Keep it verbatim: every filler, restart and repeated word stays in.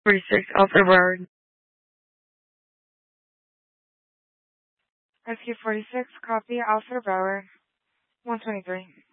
forty-six Alfred Road. Rescue forty-six, copy, Alfred Road, one twenty-three.